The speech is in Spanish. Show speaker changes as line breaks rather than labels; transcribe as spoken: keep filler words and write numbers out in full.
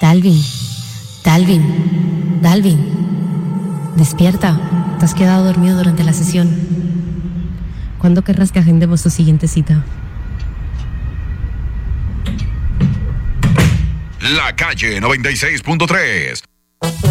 Dalvin, Dalvin, Dalvin, despierta. Te has quedado dormido durante la sesión. ¿Cuándo querrás que agendemos tu siguiente cita?
La Calle noventa y seis punto tres.